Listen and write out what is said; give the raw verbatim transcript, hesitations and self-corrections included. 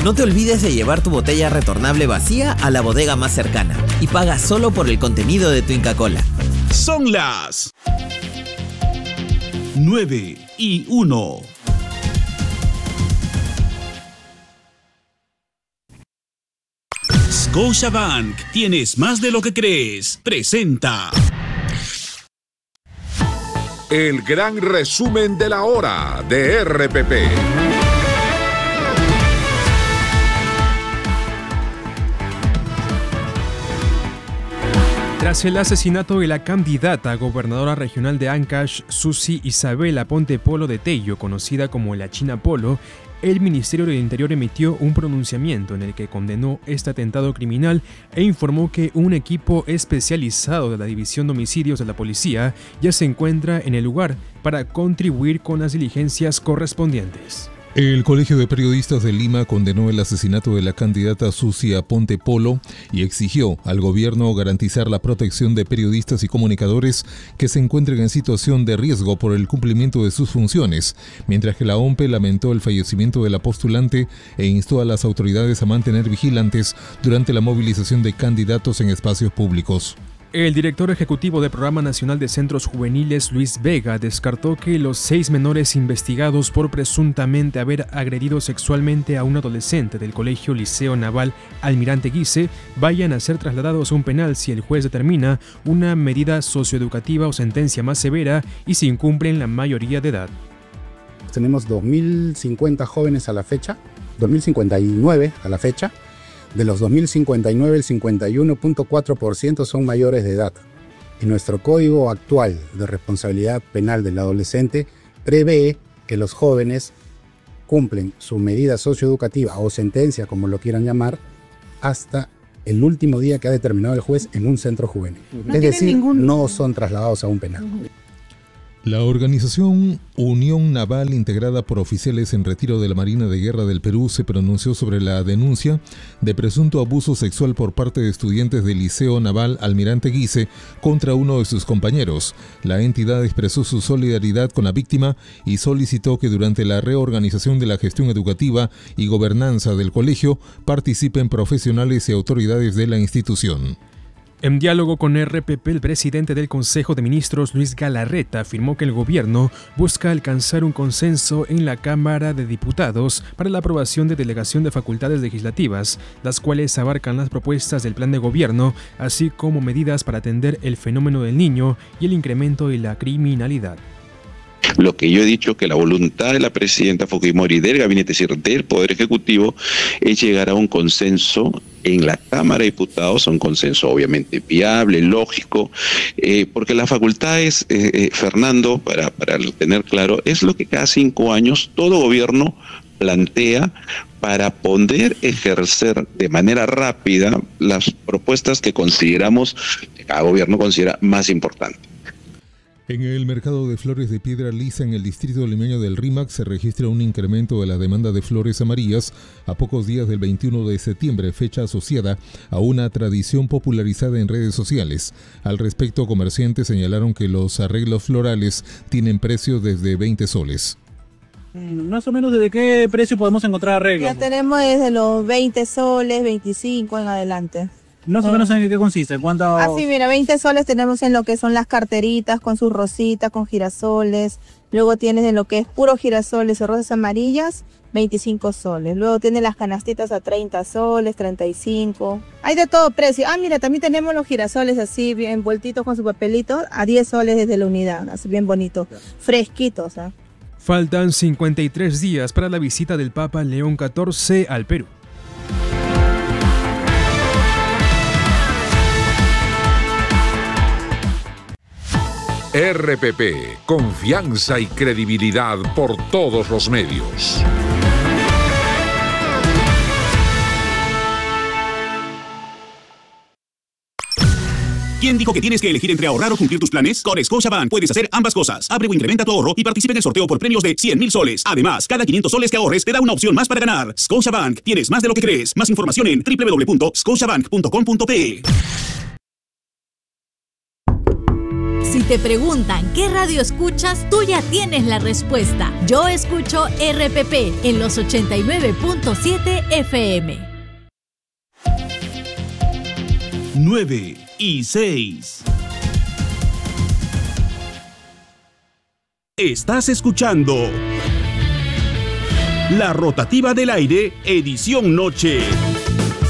No te olvides de llevar tu botella retornable vacía a la bodega más cercana y paga solo por el contenido de tu Inca Kola. Son las nueve y uno. Scotiabank, tienes más de lo que crees. Presenta el gran resumen de la hora de R P P. Tras el asesinato de la candidata a gobernadora regional de Ancash, Susi Isabel Aponte Polo de Tello, conocida como la China Polo, el Ministerio del Interior emitió un pronunciamiento en el que condenó este atentado criminal e informó que un equipo especializado de la División de Homicidios de la Policía ya se encuentra en el lugar para contribuir con las diligencias correspondientes. El Colegio de Periodistas de Lima condenó el asesinato de la candidata Susi Aponte Polo y exigió al gobierno garantizar la protección de periodistas y comunicadores que se encuentren en situación de riesgo por el cumplimiento de sus funciones, mientras que la O M P E lamentó el fallecimiento de la postulante e instó a las autoridades a mantener vigilantes durante la movilización de candidatos en espacios públicos. El director ejecutivo del Programa Nacional de Centros Juveniles, Luis Vega, descartó que los seis menores investigados por presuntamente haber agredido sexualmente a un adolescente del Colegio Liceo Naval Almirante Guise vayan a ser trasladados a un penal si el juez determina una medida socioeducativa o sentencia más severa y se incumplen la mayoría de edad. Tenemos dos mil cincuenta jóvenes a la fecha, dos mil cincuenta y nueve a la fecha. De los dos mil cincuenta y nueve, el cincuenta y uno punto cuatro por ciento son mayores de edad. Y nuestro Código actual de responsabilidad penal del adolescente prevé que los jóvenes cumplen su medida socioeducativa o sentencia, como lo quieran llamar, hasta el último día que ha determinado el juez en un centro juvenil. No es decir, ningún... no son trasladados a un penal. La organización Unión Naval, integrada por oficiales en retiro de la Marina de Guerra del Perú, se pronunció sobre la denuncia de presunto abuso sexual por parte de estudiantes del Liceo Naval Almirante Guise contra uno de sus compañeros. La entidad expresó su solidaridad con la víctima y solicitó que durante la reorganización de la gestión educativa y gobernanza del colegio participen profesionales y autoridades de la institución. En diálogo con R P P, el presidente del Consejo de Ministros, Luis Galarreta, afirmó que el gobierno busca alcanzar un consenso en la Cámara de Diputados para la aprobación de delegación de facultades legislativas, las cuales abarcan las propuestas del plan de gobierno, así como medidas para atender el fenómeno del niño y el incremento de la criminalidad. Lo que yo he dicho, que la voluntad de la presidenta Fujimori, del gabinete, es decir, del Poder Ejecutivo, es llegar a un consenso en la Cámara de Diputados, un consenso obviamente viable, lógico, eh, porque las facultades, eh, eh, Fernando, para, para tener claro, es lo que cada cinco años todo gobierno plantea para poder ejercer de manera rápida las propuestas que consideramos, que cada gobierno considera más importantes. En el mercado de flores de piedra lisa en el distrito limeño del Rímac se registra un incremento de la demanda de flores amarillas a pocos días del veintiuno de septiembre, fecha asociada a una tradición popularizada en redes sociales. Al respecto, comerciantes señalaron que los arreglos florales tienen precios desde veinte soles. Más o menos, ¿desde qué precio podemos encontrar arreglos? Ya tenemos desde los veinte soles, veinticinco en adelante. Más o menos, ¿en qué consiste? ¿Cuánto? Así, mira, veinte soles tenemos en lo que son las carteritas con sus rositas, con girasoles. Luego tienes en lo que es puro girasoles o rosas amarillas, veinticinco soles. Luego tienes las canastitas a treinta soles, treinta y cinco. Hay de todo precio. Ah, mira, también tenemos los girasoles así, bien envueltitos con su papelito, a diez soles desde la unidad, así bien bonito, fresquitos. ¿eh? Faltan cincuenta y tres días para la visita del Papa León catorce al Perú. R P P, confianza y credibilidad por todos los medios. ¿Quién dijo que tienes que elegir entre ahorrar o cumplir tus planes? Con Scotiabank puedes hacer ambas cosas. Abre o incrementa tu ahorro y participa en el sorteo por premios de cien mil soles. Además, cada quinientos soles que ahorres te da una opción más para ganar. Scotiabank, tienes más de lo que crees. Más información en doble u doble u doble u punto scotiabank punto com punto pe. Si te preguntan qué radio escuchas, tú ya tienes la respuesta. Yo escucho R P P en los ochenta y nueve punto siete F M. nueve y seis. Estás escuchando La Rotativa del Aire, edición noche.